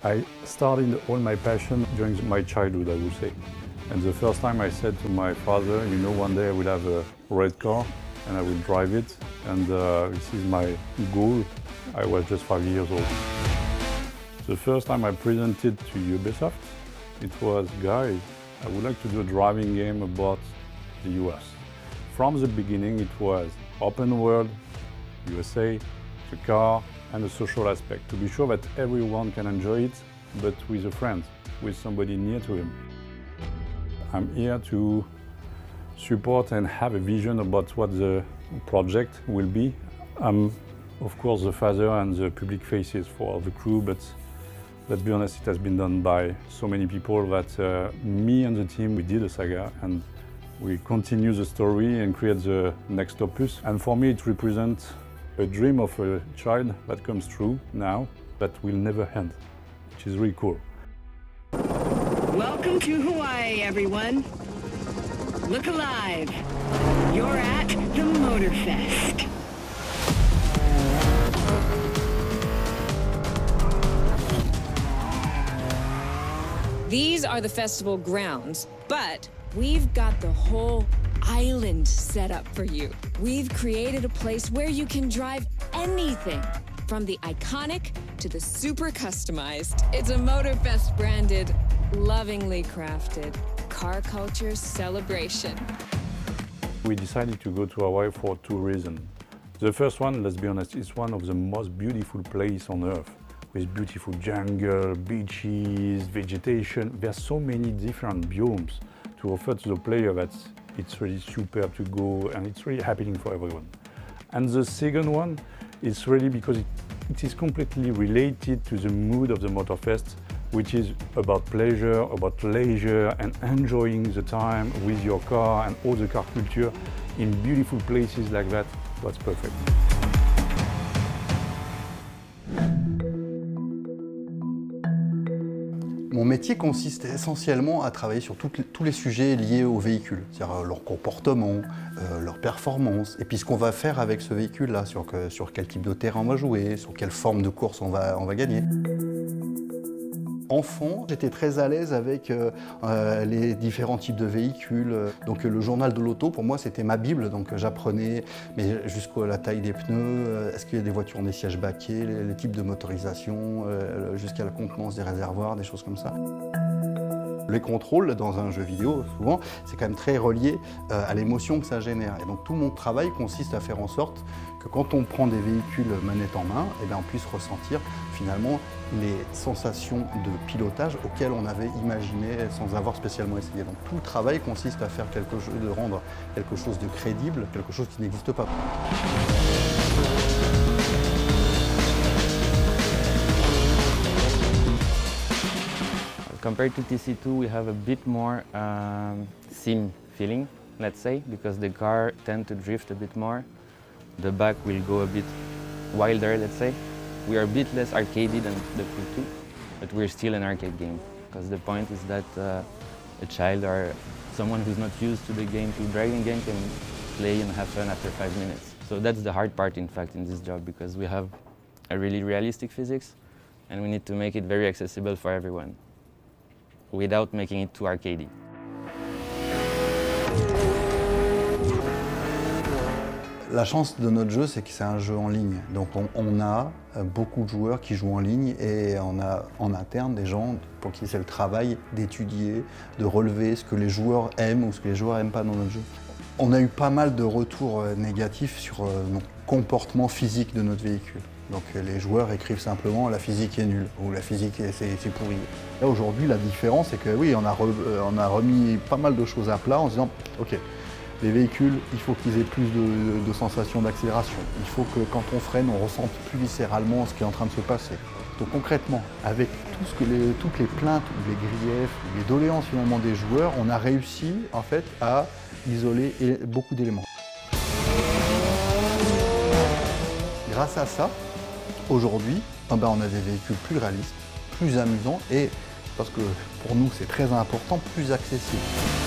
I started all my passion during my childhood, I would say. And the first time I said to my father, you know, one day I will have a red car and I will drive it. And this is my goal. I was just 5 years old. The first time I presented to Ubisoft, it was, guys, I would like to do a driving game about the US. From the beginning, it was open world, USA, the car, and the social aspect, to be sure that everyone can enjoy it, but with a friend, with somebody near to him. I'm here to support and have a vision about what the project will be. I'm, of course, the father and the public faces for the crew, but let's be honest, it has been done by so many people that me and the team, we did a saga, and we continue the story and create the next opus. And for me, it represents a dream of a child that comes true now, that will never end, which is really cool. Welcome to Hawaii, everyone. Look alive. You're at the Motorfest. These are the festival grounds, but we've got the whole island set up for you. We've created a place where you can drive anything, from the iconic to the super customized. It's a Motorfest branded, lovingly crafted car culture celebration. We decided to go to Hawaii for two reasons. The first one, let's be honest, it's one of the most beautiful places on earth, with beautiful jungle, beaches, vegetation. There are so many different biomes to offer to the player that it's really superb to go, and it's really happening for everyone. And the second one is really because it is completely related to the mood of the Motorfest, which is about pleasure, about leisure, and enjoying the time with your car and all the car culture in beautiful places like that. That's perfect. Mon métier consiste essentiellement à travailler sur tous les sujets liés au véhicule, c'est-à-dire leur comportement, leur performance, et puis ce qu'on va faire avec ce véhicule-là, sur quel type de terrain on va jouer, sur quelle forme de course on va gagner. Enfant, j'étais très à l'aise avec les différents types de véhicules. Donc le journal de l'auto, pour moi, c'était ma bible. Donc j'apprenais jusqu'à la taille des pneus, est-ce qu'il y a des voitures, des sièges baquets, les types de motorisation, jusqu'à la contenance des réservoirs, des choses comme ça. Les contrôles dans un jeu vidéo, souvent, c'est quand même très relié à l'émotion que ça génère. Et donc tout mon travail consiste à faire en sorte que quand on prend des véhicules manette en main, eh bien, on puisse ressentir finalement les sensations de pilotage auxquelles on avait imaginé sans avoir spécialement essayé. Donc tout le travail consiste à faire de rendre quelque chose de crédible, quelque chose qui n'existe pas. Compared to TC2, we have a bit more sim feeling, let's say, because the car tends to drift a bit more. The back will go a bit wilder, let's say. We are a bit less arcadey than the Q2, but we're still an arcade game, because the point is that a child or someone who's not used to the game, to driving game, can play and have fun after 5 minutes. So that's the hard part, in fact, in this job, because we have a really realistic physics, and we need to make it very accessible for everyone, without making it too arcadey. La chance de notre jeu, c'est que c'est un jeu en ligne. Donc on a beaucoup de joueurs qui jouent en ligne et on a en interne des gens pour qui c'est le travail d'étudier, de relever ce que les joueurs aiment ou ce que les joueurs n'aiment pas dans notre jeu. On a eu pas mal de retours négatifs sur le comportement physique de notre véhicule. Donc les joueurs écrivent simplement « la physique est nulle » ou « la physique c'est pourri ». Là aujourd'hui, la différence, c'est que oui, on a remis pas mal de choses à plat en se disant « ok, les véhicules, il faut qu'ils aient plus de sensations d'accélération. Il faut que quand on freine, on ressente plus viscéralement ce qui est en train de se passer. » Donc concrètement, avec toutes les plaintes ou les griefs, ou les doléances finalement des joueurs, on a réussi en fait à isoler beaucoup d'éléments. Grâce à ça, aujourd'hui, on a des véhicules plus réalistes, plus amusants et, parce que pour nous c'est très important, plus accessibles.